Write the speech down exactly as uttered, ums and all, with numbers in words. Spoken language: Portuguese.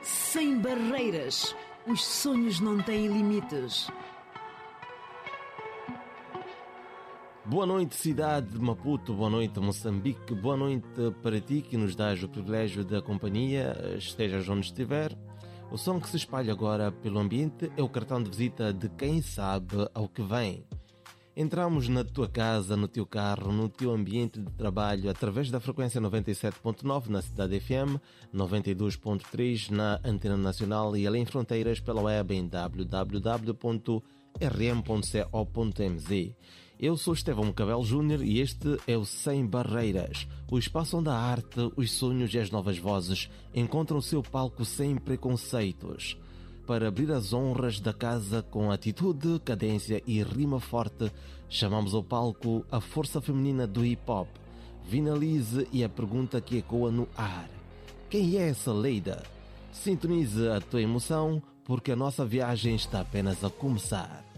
Sem barreiras, os sonhos não têm limites. Boa noite, cidade de Maputo, boa noite, Moçambique, boa noite para ti que nos dás o privilégio da companhia, estejas onde estiver. O som que se espalha agora pelo ambiente é o cartão de visita de quem sabe ao que vem. Entramos na tua casa, no teu carro, no teu ambiente de trabalho através da frequência noventa e sete ponto nove na Cidade F M, noventa e dois ponto três na Antena Nacional e além fronteiras pela web em w w w ponto r m ponto co ponto m z. Eu sou Estevão Cabelo Júnior e este é o Sem Barreiras, o espaço onde a arte, os sonhos e as novas vozes encontram o seu palco sem preconceitos. Para abrir as honras da casa com atitude, cadência e rima forte, chamamos ao palco a força feminina do hip-hop. Vinalize e a pergunta que ecoa no ar. Quem é essa Leida? Sintonize a tua emoção, porque a nossa viagem está apenas a começar.